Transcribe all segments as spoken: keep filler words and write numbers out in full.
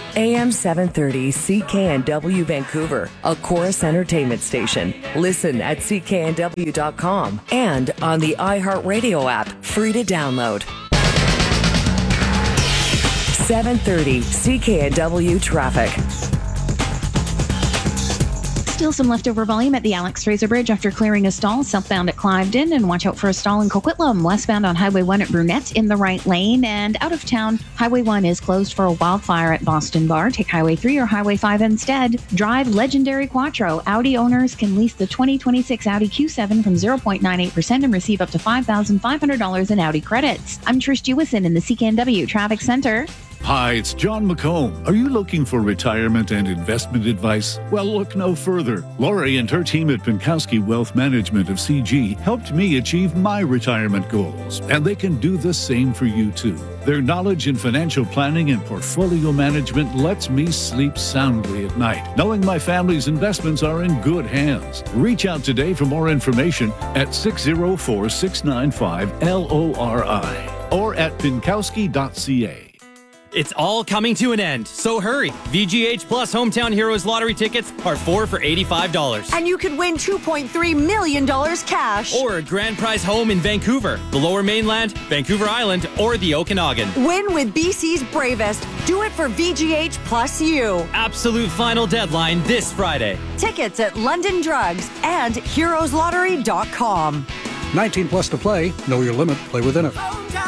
A M seven thirty C K N W Vancouver, a Chorus Entertainment station. Listen at C K N W dot com and on the iHeartRadio app, free to download. seven thirty C K N W traffic. Still some leftover volume at the Alex Fraser Bridge after clearing a stall southbound at Cliveden, and watch out for a stall in Coquitlam westbound on Highway one at Brunette in the right lane. And out of town, Highway one is closed for a wildfire at Boston Bar. Take Highway three or Highway five instead. Drive legendary Quattro. Audi owners can lease the twenty twenty-six Audi Q seven from zero point nine eight percent and receive up to five thousand five hundred dollars in Audi credits. I'm Trish Jewison in the C K N W Traffic Center. Hi, it's John McComb. Are you looking for retirement and investment advice? Well, look no further. Lori and her team at Pinkowski Wealth Management of C G helped me achieve my retirement goals, and they can do the same for you too. Their knowledge in financial planning and portfolio management lets me sleep soundly at night, knowing my family's investments are in good hands. Reach out today for more information at six oh four, six nine five, L O R I or at pinkowski dot c a. It's all coming to an end, so hurry. V G H Plus Hometown Heroes Lottery tickets are four for eighty-five dollars. And you could win two point three million dollars cash. Or a grand prize home in Vancouver, the Lower Mainland, Vancouver Island, or the Okanagan. Win with B C's bravest. Do it for V G H Plus U. Absolute final deadline this Friday. Tickets at London Drugs and heroes lottery dot com. nineteen plus to play. Know your limit. Play within it.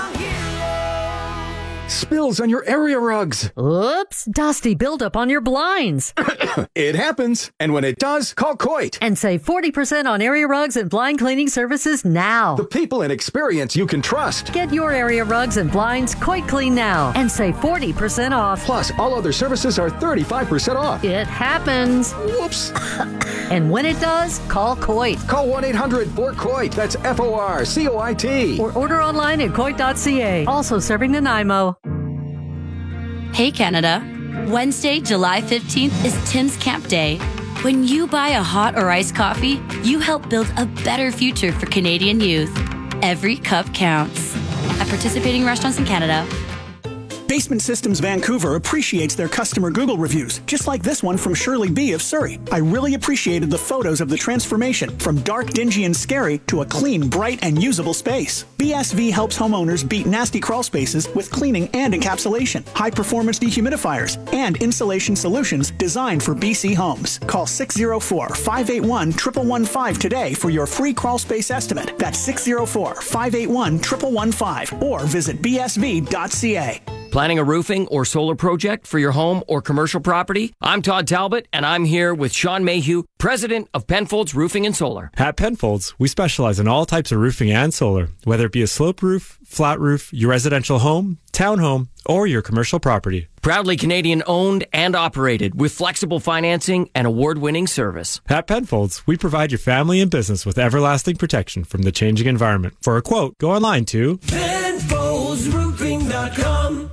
Spills on your area rugs. Oops, dusty buildup on your blinds. It happens, and when it does, call Coit. And save forty percent on area rugs and blind cleaning services now. The people and experience you can trust. Get your area rugs and blinds Coit Clean now and save forty percent off. Plus, all other services are thirty-five percent off. It happens. Whoops. And when it does, call Coit. Call one eight hundred four COIT. That's F O R C O I T. Or order online at coit dot c a. Also serving Nanaimo. Hey Canada, Wednesday, July fifteenth is Tim's Camp Day. When you buy a hot or iced coffee, you help build a better future for Canadian youth. Every cup counts. At participating restaurants in Canada. Basement Systems Vancouver appreciates their customer Google reviews, just like this one from Shirley B. of Surrey. I really appreciated the photos of the transformation from dark, dingy, and scary to a clean, bright, and usable space. B S V helps homeowners beat nasty crawl spaces with cleaning and encapsulation, high-performance dehumidifiers, and insulation solutions designed for B C homes. Call six oh four, five eight one, one one one five today for your free crawl space estimate. That's six oh four, five eight one, one one one five or visit b s v dot c a. Planning a roofing or solar project for your home or commercial property? I'm Todd Talbot, and I'm here with Sean Mayhew, president of Penfolds Roofing and Solar. At Penfolds, we specialize in all types of roofing and solar, whether it be a slope roof, flat roof, your residential home, townhome, or your commercial property. Proudly Canadian owned and operated with flexible financing and award-winning service. At Penfolds, we provide your family and business with everlasting protection from the changing environment. For a quote, go online to Penfolds Roofing dot com.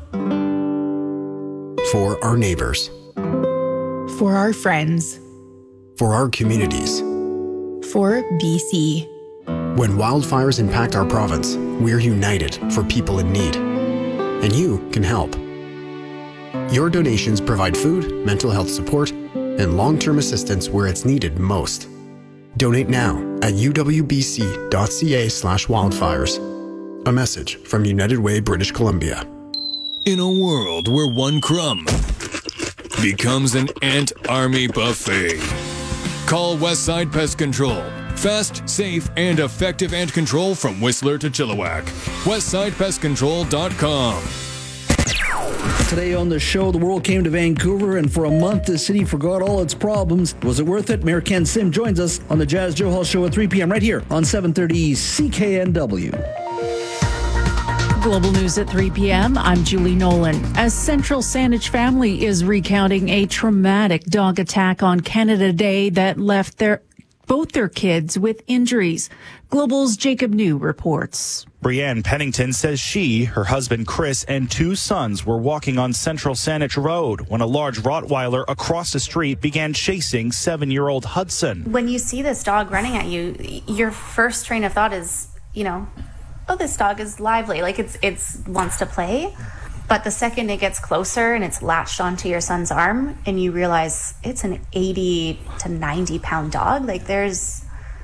For our neighbors. For our friends. For our communities. For B C. When wildfires impact our province, we're united for people in need. And you can help. Your donations provide food, mental health support, and long-term assistance where it's needed most. Donate now at u w b c dot c a slash wildfires. A message from United Way, British Columbia. In a world where one crumb becomes an ant army buffet, call Westside Pest Control. Fast, safe, and effective ant control from Whistler to Chilliwack. westside pest control dot com. Today on the show, the world came to Vancouver, and for a month, the city forgot all its problems. Was it worth it? Mayor Ken Sim joins us on the Jazz Joe Hall Show at three p.m. right here on seven thirty C K N W. Global News at three p.m. I'm Julie Nolan. A Central Saanich family is recounting a traumatic dog attack on Canada Day that left their both their kids with injuries. Global's Jacob New reports. Brianne Pennington says she, her husband Chris, and two sons were walking on Central Saanich Road when a large Rottweiler across the street began chasing seven-year-old Hudson. When you see this dog running at you, your first train of thought is, you know, oh, this dog is lively, like it's it's wants to play. But the second it gets closer and it's latched onto your son's arm and you realize it's an eighty to ninety pound dog, like there's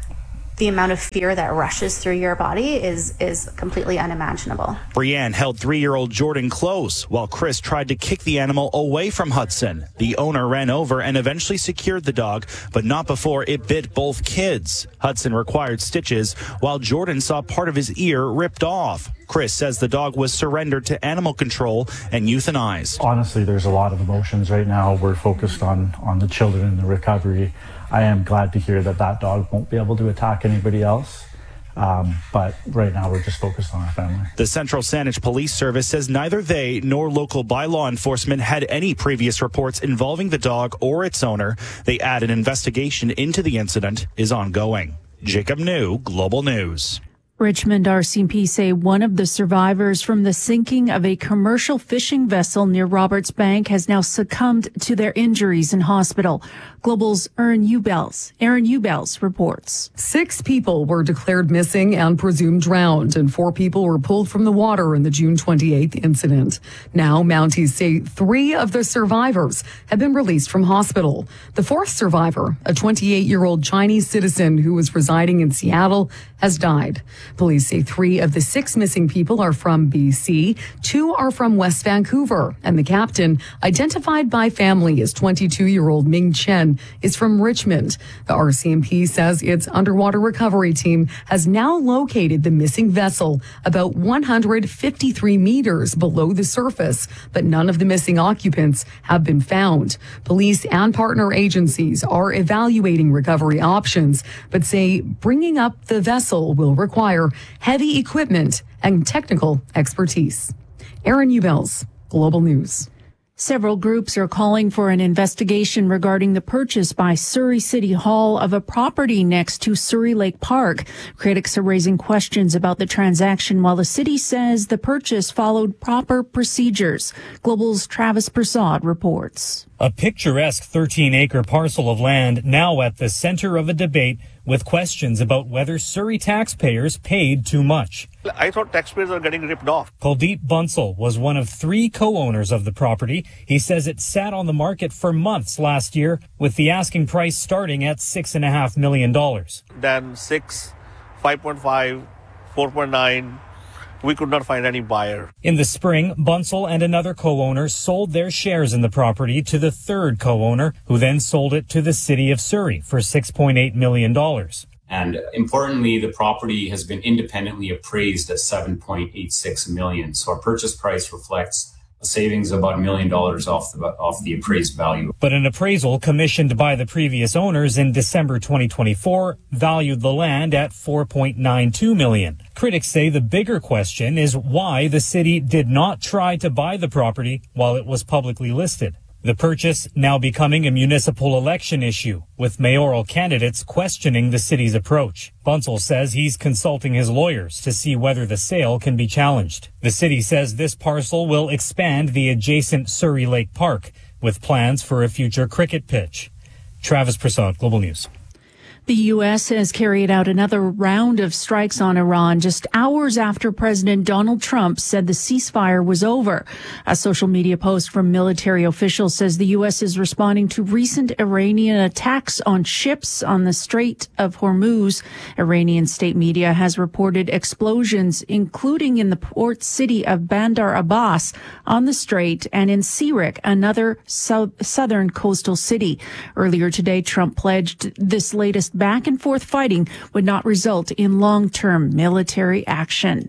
the amount of fear that rushes through your body is is completely unimaginable. Brianne held three-year-old Jordan close while Chris tried to kick the animal away from Hudson. The owner ran over and eventually secured the dog, but not before it bit both kids. Hudson required stitches while Jordan saw part of his ear ripped off. Chris says the dog was surrendered to animal control and euthanized. Honestly, there's a lot of emotions right now. We're focused on, on the children and the recovery. I am glad to hear that that dog won't be able to attack anybody else. Um, but right now we're just focused on our family. The Central Saanich Police Service says neither they nor local by law enforcement had any previous reports involving the dog or its owner. They add an investigation into the incident is ongoing. Jacob New, Global News. Richmond R C M P say one of the survivors from the sinking of a commercial fishing vessel near Roberts Bank has now succumbed to their injuries in hospital. Global's Aaron Ubels. Aaron Ubels reports. Six people were declared missing and presumed drowned, and four people were pulled from the water in the June twenty-eighth incident. Now, Mounties say three of the survivors have been released from hospital. The fourth survivor, a twenty-eight-year-old Chinese citizen who was residing in Seattle, has died. Police say three of the six missing people are from B C, two are from West Vancouver, and the captain, identified by family as twenty-two-year-old Ming Chen, is from Richmond. The R C M P says its underwater recovery team has now located the missing vessel about one hundred fifty-three meters below the surface, but none of the missing occupants have been found. Police and partner agencies are evaluating recovery options, but say bringing up the vessel will require heavy equipment and technical expertise. Aaron Ubels, Global News. Several groups are calling for an investigation regarding the purchase by Surrey City Hall of a property next to Surrey Lake Park. Critics are raising questions about the transaction, while the city says the purchase followed proper procedures. Global's Travis Prasad reports. A picturesque thirteen-acre parcel of land now at the center of a debate with questions about whether Surrey taxpayers paid too much. I thought taxpayers are getting ripped off. Kuldeep Bansal was one of three co-owners of the property. He says it sat on the market for months last year, with the asking price starting at six and a half million dollars. Then six, five point five, four point nine. We could not find any buyer. In the spring, Bansal and another co-owner sold their shares in the property to the third co-owner, who then sold it to the city of Surrey for six point eight million dollars. And importantly, the property has been independently appraised at seven point eight six million dollars. So our purchase price reflects a savings of about a million dollars off the off the appraised value. But an appraisal commissioned by the previous owners in December twenty twenty-four valued the land at four point nine two million dollars. Critics say the bigger question is why the city did not try to buy the property while it was publicly listed. The purchase now becoming a municipal election issue, with mayoral candidates questioning the city's approach. Bansal says he's consulting his lawyers to see whether the sale can be challenged. The city says this parcel will expand the adjacent Surrey Lake Park, with plans for a future cricket pitch. Travis Prasad, Global News. The U S has carried out another round of strikes on Iran just hours after President Donald Trump said the ceasefire was over. A social media post from military officials says the U S is responding to recent Iranian attacks on ships on the Strait of Hormuz. Iranian state media has reported explosions, including in the port city of Bandar Abbas on the strait and in Sirik, another south, southern coastal city. Earlier today, Trump pledged this latest back and forth fighting would not result in long-term military action.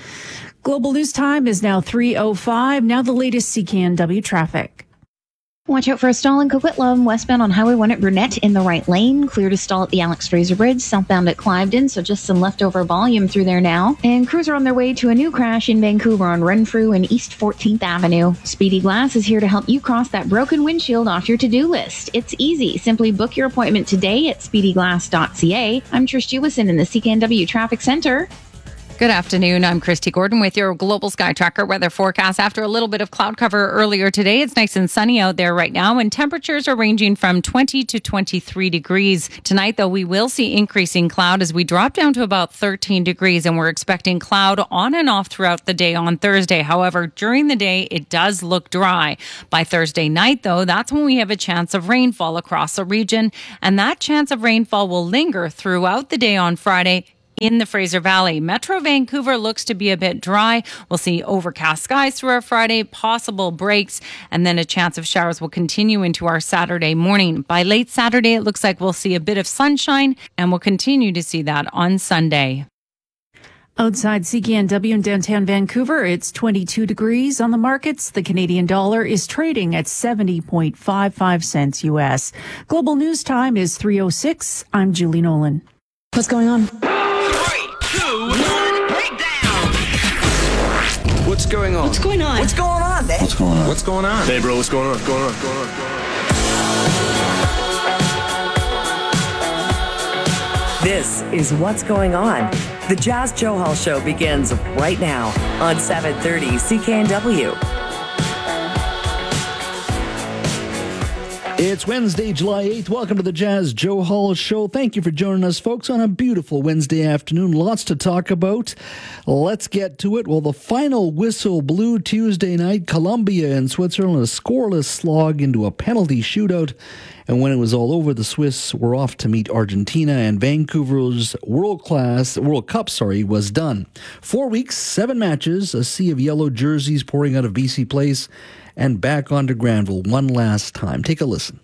Global News Time is now three oh five. Now the latest C K N W traffic. Watch out for a stall in Coquitlam, westbound on Highway one at Brunette in the right lane. Clear to stall at the Alex Fraser Bridge, southbound at Cliveden, so just some leftover volume through there now. And crews are on their way to a new crash in Vancouver on Renfrew and East fourteenth Avenue. Speedy Glass is here to help you cross that broken windshield off your to-do list. It's easy. Simply book your appointment today at speedy glass dot c a. I'm Trish Jewison in the C K N W Traffic Center. Good afternoon. I'm Christy Gordon with your Global Sky Tracker weather forecast. After a little bit of cloud cover earlier today, it's nice and sunny out there right now, and temperatures are ranging from twenty to twenty-three degrees. Tonight, though, we will see increasing cloud as we drop down to about thirteen degrees, and we're expecting cloud on and off throughout the day on Thursday. However, during the day, it does look dry. By Thursday night, though, that's when we have a chance of rainfall across the region, and that chance of rainfall will linger throughout the day on Friday in the Fraser Valley. Metro Vancouver looks to be a bit dry. We'll see overcast skies through our Friday, possible breaks, and then a chance of showers will continue into our Saturday morning. By late Saturday, it looks like we'll see a bit of sunshine, and we'll continue to see that on Sunday. Outside C K N W in downtown Vancouver, it's twenty-two degrees. On the markets, the Canadian dollar is trading at seventy point five five cents U S. Global News Time is three oh six. I'm Julie Nolan. What's going on? What's going on? What's going on? What's going on, man? What's going on? What's going on? Hey, bro, what's going on? What's going on? What's going on? What's going on? This is What's Going On. The Jazz Johal Show begins right now on seven thirty C K N W. It's Wednesday, July eighth. Welcome to the Jazz Johal Show. Thank you for joining us, folks, on a beautiful Wednesday afternoon. Lots to talk about. Let's get to it. Well, the final whistle blew Tuesday night. Colombia and Switzerland, a scoreless slog into a penalty shootout. And when it was all over, the Swiss were off to meet Argentina, and Vancouver's World Class World Cup, sorry, was done. Four weeks, seven matches, a sea of yellow jerseys pouring out of B C Place, and back onto Granville one last time. Take a listen.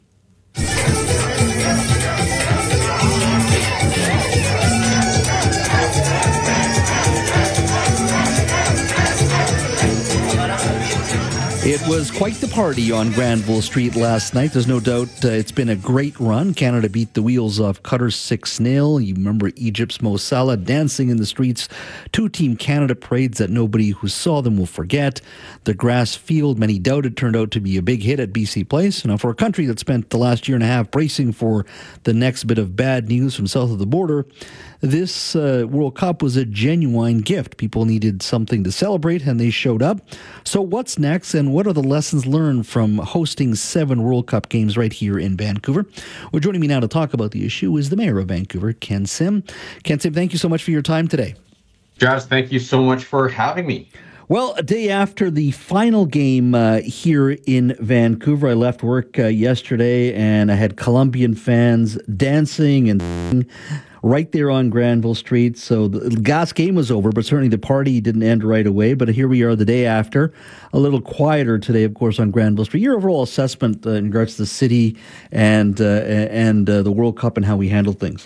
It was quite the party on Granville Street last night. There's no doubt uh, it's been a great run. Canada beat the wheels off Qatar six nil. You remember Egypt's Mo Salah dancing in the streets. Two Team Canada parades that nobody who saw them will forget. The grass field, many doubted, turned out to be a big hit at B C Place. Now, for a country that spent the last year and a half bracing for the next bit of bad news from south of the border, this uh, World Cup was a genuine gift. People needed something to celebrate, and they showed up. So what's next, and what are the lessons learned from hosting seven World Cup games right here in Vancouver? Well, joining me now to talk about the issue is the Mayor of Vancouver, Ken Sim. Ken Sim, thank you so much for your time today. Jazz, thank you so much for having me. Well, a day after the final game uh, here in Vancouver, I left work uh, yesterday, and I had Colombian fans dancing and right there on Granville Street. So the gas game was over, but certainly the party didn't end right away. But here we are the day after, a little quieter today, of course, on Granville Street. Your overall assessment uh, in regards to the city and uh, and uh, the World Cup and how we handled things?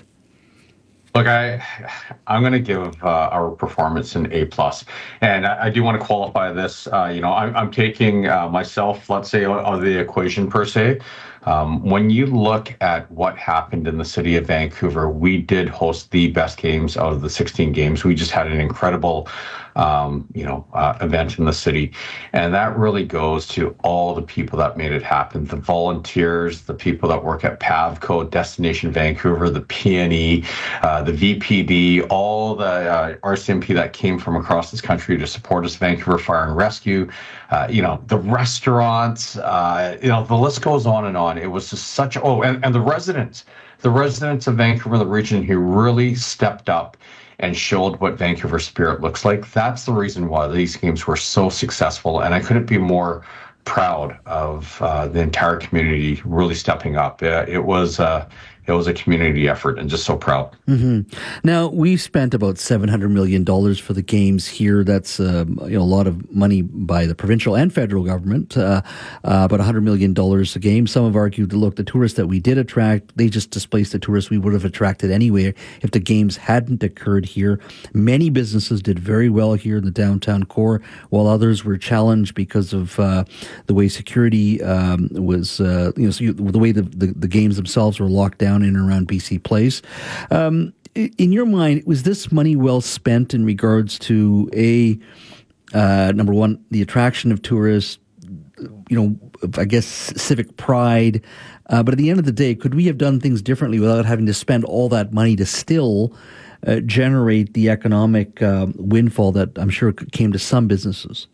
Look, I, I'm going to give uh, our performance an A plus, and I, I do want to qualify this. Uh, you know, I'm, I'm taking uh, myself, let's say, out of the equation per se. Um, when you look at what happened in the city of Vancouver, we did host the best games out of the sixteen games. We just had an incredible, um, you know, uh, event in the city. And that really goes to all the people that made it happen. The volunteers, the people that work at PAVCO, Destination Vancouver, the P N E, uh, the V P D, all the uh, R C M P that came from across this country to support us, Vancouver Fire and Rescue, uh, you know, the restaurants, uh, you know, the list goes on and on. It was just such, oh, and, and the residents, the residents of Vancouver, the region who really stepped up and showed what Vancouver spirit looks like. That's the reason why these games were so successful. And I couldn't be more proud of uh, the entire community really stepping up. Uh, it was uh, it was a community effort, and just so proud. Mm-hmm. Now, we spent about seven hundred million dollars for the games here. That's uh, you know, a lot of money by the provincial and federal government, uh, uh, about one hundred million dollars a game. Some have argued that, look, the tourists that we did attract, they just displaced the tourists we would have attracted anyway if the games hadn't occurred here. Many businesses did very well here in the downtown core, while others were challenged because of uh, the way security um, was, uh, you know, so you, the way the, the, the games themselves were locked down in and around B C Place. Um, in your mind, was this money well spent in regards to, a uh, number one, the attraction of tourists, you know, I guess civic pride. Uh, but at the end of the day, could we have done things differently without having to spend all that money to still uh, generate the economic uh, windfall that I'm sure came to some businesses?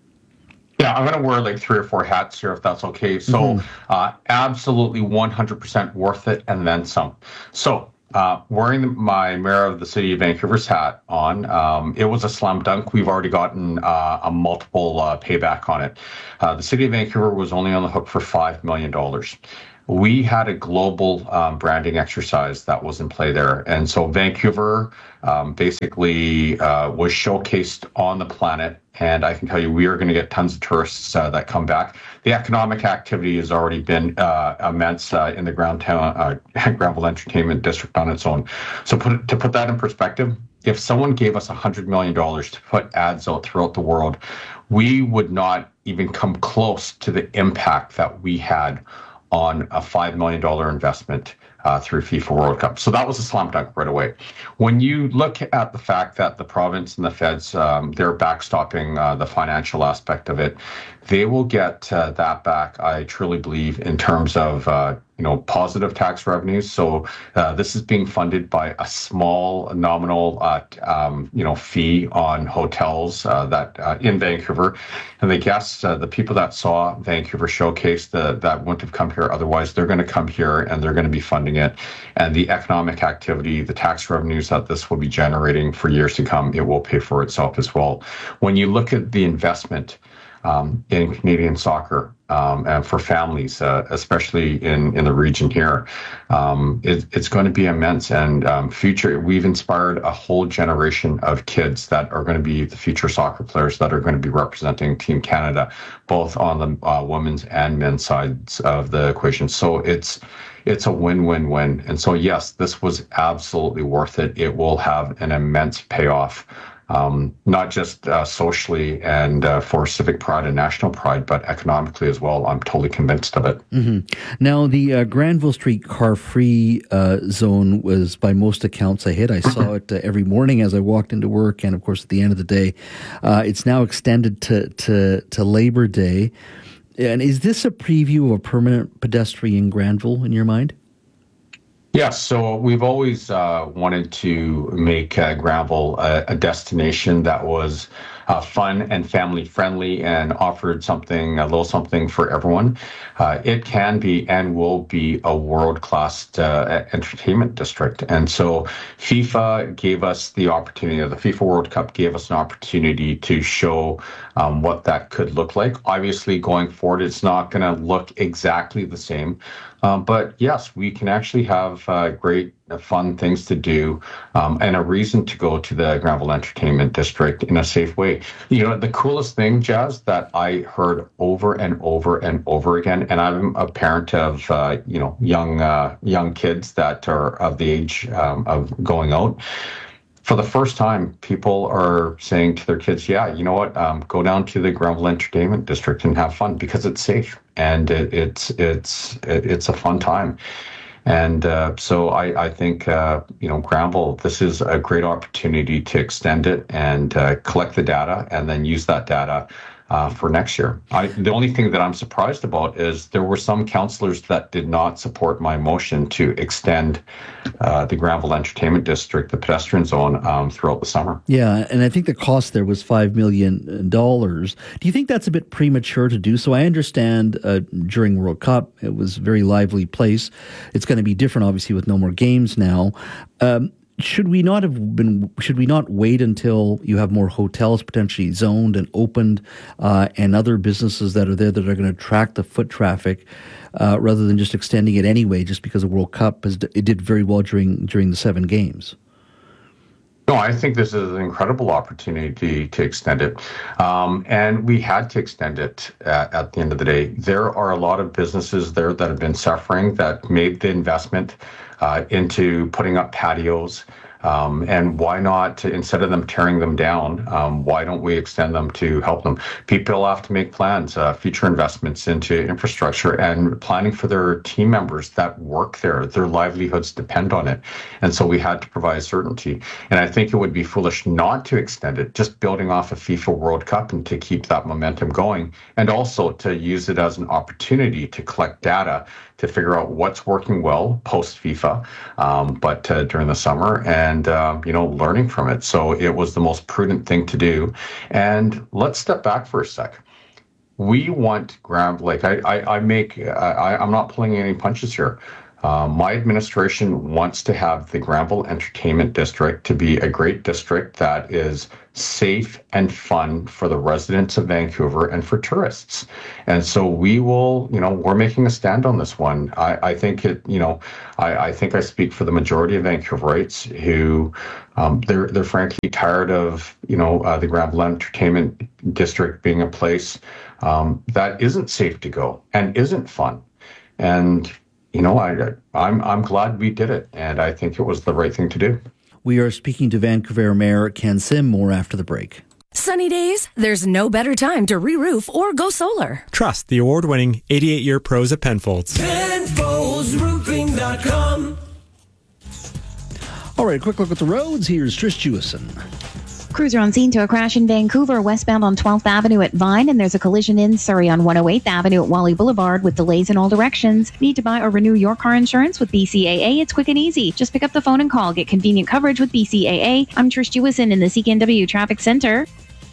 Yeah, I'm going to wear like three or four hats here, if that's okay. So mm-hmm. uh, absolutely one hundred percent worth it and then some. So uh, wearing the, my Mayor of the City of Vancouver's hat on, um, it was a slam dunk. We've already gotten uh, a multiple uh, payback on it. Uh, the City of Vancouver was only on the hook for five million dollars. We had a global um, branding exercise that was in play there. And so Vancouver um, basically uh, was showcased on the planet. And I can tell you, we are going to get tons of tourists uh, that come back. The economic activity has already been uh, immense uh, in the Grand Town, uh, Granville Entertainment District on its own. So put it, to put that in perspective, if someone gave us one hundred million dollars to put ads out throughout the world, we would not even come close to the impact that we had on a five million dollars investment uh, through FIFA World Cup. So that was a slam dunk right away. When you look at the fact that the province and the feds, um, they're backstopping uh, the financial aspect of it, they will get uh, that back, I truly believe, in terms of uh, you know, positive tax revenues. So uh, this is being funded by a small nominal, uh, um, you know, fee on hotels uh, that uh, in Vancouver. And the guests, uh, the people that saw Vancouver Showcase, the, that wouldn't have come here otherwise, they're going to come here and they're going to be funding it. And the economic activity, the tax revenues that this will be generating for years to come, it will pay for itself as well. When you look at the investment Um, in Canadian soccer um, and for families, uh, especially in, in the region here, um, it, it's going to be immense. And um, future, we've inspired a whole generation of kids that are going to be the future soccer players that are going to be representing Team Canada, both on the uh, women's and men's sides of the equation. So it's it's a win-win-win. And so, yes, this was absolutely worth it. It will have an immense payoff. Um, not just uh, socially and uh, for civic pride and national pride, but economically as well. I'm totally convinced of it. Mm-hmm. Now, the uh, Granville Street car-free uh, zone was, by most accounts, a hit. I saw it uh, every morning as I walked into work, and of course, at the end of the day, uh, it's now extended to, to to Labor Day. And is this a preview of a permanent pedestrian Granville in your mind? Yes, so we've always uh, wanted to make uh, Granville a, a destination that was uh, fun and family friendly and offered something, a little something for everyone. Uh, it can be and will be a world-class uh, entertainment district. And so FIFA gave us the opportunity, or the FIFA World Cup gave us an opportunity to show um, what that could look like. Obviously, going forward, it's not going to look exactly the same. Um, but yes, we can actually have uh, great, uh, fun things to do um, and a reason to go to the Granville Entertainment District in a safe way. You know, the coolest thing, Jazz, that I heard over and over and over again, and I'm a parent of, uh, you know, young uh, young kids that are of the age um, of going out. For the first time, people are saying to their kids, yeah, you know what, um, go down to the Granville Entertainment District and have fun because it's safe and it, it's it's it's a fun time. And uh, so I, I think, uh, you know, Granville, this is a great opportunity to extend it and uh, collect the data and then use that data Uh, for next year. I, the only thing that I'm surprised about is there were some councillors that did not support my motion to extend uh, the Granville Entertainment District, the pedestrian zone, um, throughout the summer. Yeah, and I think the cost there was five million dollars. Do you think that's a bit premature to do so? I understand uh, during World Cup, it was a very lively place. It's going to be different, obviously, with no more games now. Um, Should we not have been? Should we not wait until you have more hotels potentially zoned and opened, uh, and other businesses that are there that are going to attract the foot traffic, uh, rather than just extending it anyway? Just because the World Cup has, it did very well during during the seven games. No, I think this is an incredible opportunity to extend it, um, and we had to extend it at, at the end of the day. There are a lot of businesses there that have been suffering that made the investment Uh, into putting up patios, Um, and why not, instead of them tearing them down, um, why don't we extend them to help them? People have to make plans, uh, future investments into infrastructure and planning for their team members that work there. Their livelihoods depend on it. And so we had to provide certainty. And I think it would be foolish not to extend it, just building off a FIFA World Cup and to keep that momentum going, and also to use it as an opportunity to collect data to figure out what's working well post FIFA, um, but uh, during the summer, and um, you know, learning from it. So it was the most prudent thing to do. And let's step back for a sec. We want Grand, like I, I, I make, I, I'm not pulling any punches here. Uh, my administration wants to have the Granville Entertainment District to be a great district that is safe and fun for the residents of Vancouver and for tourists. And so we will, you know, we're making a stand on this one. I, I think it, you know, I, I think I speak for the majority of Vancouverites who um, they're they're frankly tired of, you know, uh, the Granville Entertainment District being a place um, that isn't safe to go and isn't fun. And you know, I, I'm I'm glad we did it, and I think it was the right thing to do. We are speaking to Vancouver Mayor Ken Sim more after the break. Sunny days, there's no better time to re-roof or go solar. Trust the award-winning eighty-eight-year pros at Penfolds. Penfolds Roofing dot com. All right, a quick look at the roads. Here's Trish Jewison. Crews are on scene to a crash in Vancouver, westbound on twelfth Avenue at Vine, and there's a collision in Surrey on one oh eighth Avenue at Wally Boulevard with delays in all directions. Need to buy or renew your car insurance with B C A A? It's quick and easy. Just pick up the phone and call. Get convenient coverage with B C A A. I'm Trish Jewison in the C K N W Traffic Center.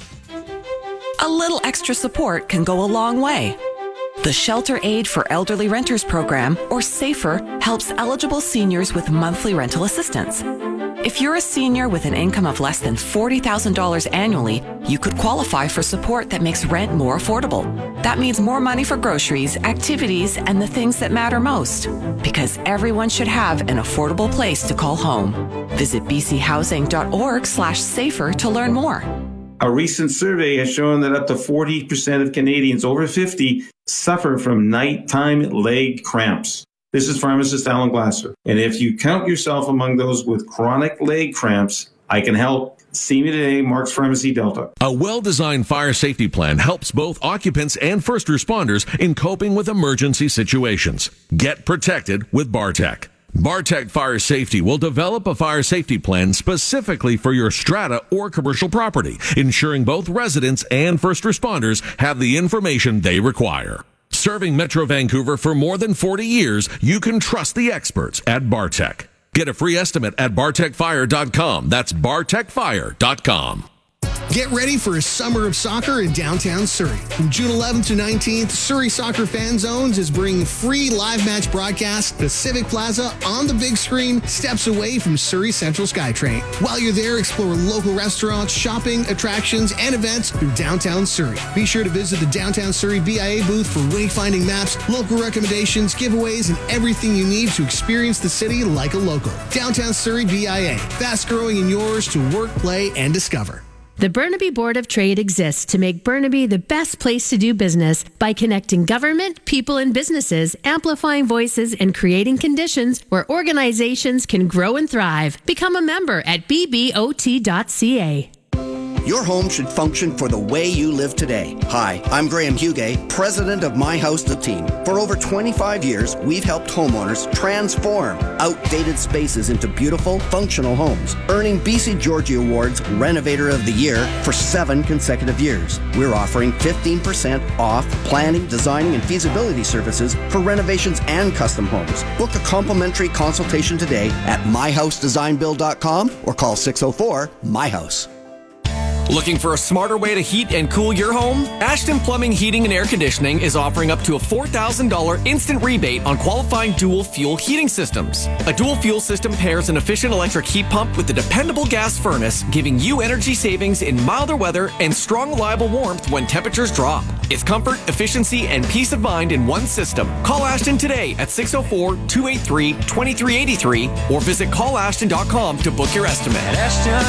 A little extra support can go a long way. The Shelter Aid for Elderly Renters program, or SAFER, helps eligible seniors with monthly rental assistance. If you're a senior with an income of less than forty thousand dollars annually, you could qualify for support that makes rent more affordable. That means more money for groceries, activities, and the things that matter most. Because everyone should have an affordable place to call home. Visit bchousing.org slash safer to learn more. A recent survey has shown that up to forty percent of Canadians over fifty suffer from nighttime leg cramps. This is pharmacist Alan Glasser. And if you count yourself among those with chronic leg cramps, I can help. See me today, Mark's Pharmacy Delta. A well-designed fire safety plan helps both occupants and first responders in coping with emergency situations. Get protected with Bartec. Bartec Fire Safety will develop a fire safety plan specifically for your strata or commercial property, ensuring both residents and first responders have the information they require. Serving Metro Vancouver for more than forty years, you can trust the experts at Bartec. Get a free estimate at bartec fire dot com. That's bartec fire dot com. Get ready for a summer of soccer in downtown Surrey. From June eleventh to nineteenth, Surrey Soccer Fan Zones is bringing free live match broadcasts to Civic Plaza on the big screen, steps away from Surrey Central SkyTrain. While you're there, explore local restaurants, shopping, attractions, and events through downtown Surrey. Be sure to visit the Downtown Surrey B I A booth for wayfinding maps, local recommendations, giveaways, and everything you need to experience the city like a local. Downtown Surrey B I A, fast growing and yours to work, play, and discover. The Burnaby Board of Trade exists to make Burnaby the best place to do business by connecting government, people, and businesses, amplifying voices, and creating conditions where organizations can grow and thrive. Become a member at b b o t dot c a. Your home should function for the way you live today. Hi, I'm Graham Hugay, president of My House the Team. For over twenty-five years, we've helped homeowners transform outdated spaces into beautiful, functional homes, earning B C Georgie Awards Renovator of the Year for seven consecutive years. We're offering fifteen percent off planning, designing, and feasibility services for renovations and custom homes. Book a complimentary consultation today at my house design build dot com or call six oh four, M Y house. Looking for a smarter way to heat and cool your home? Ashton Plumbing, Heating and Air Conditioning is offering up to a four thousand dollars instant rebate on qualifying dual fuel heating systems. A dual fuel system pairs an efficient electric heat pump with a dependable gas furnace, giving you energy savings in milder weather and strong, reliable warmth when temperatures drop. It's comfort, efficiency, and peace of mind in one system. Call Ashton today at six oh four, two eight three, two three eight three or visit call ashton dot com to book your estimate. Ashton